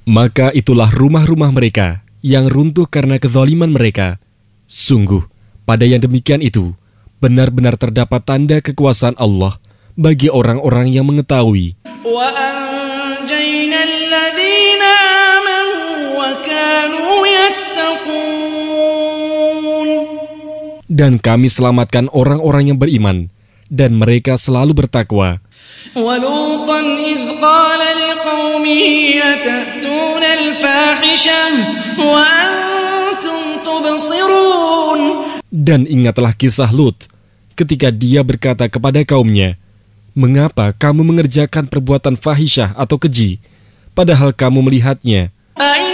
Maka itulah rumah-rumah mereka yang runtuh karena kezaliman mereka. Sungguh, pada yang demikian itu, benar-benar terdapat tanda kekuasaan Allah bagi orang-orang yang mengetahui. Dan kami selamatkan orang-orang yang beriman, dan mereka selalu bertakwa. Dan ingatlah kisah Lut, ketika dia berkata kepada kaumnya, "Mengapa kamu mengerjakan perbuatan fahisyah atau keji, padahal kamu melihatnya?"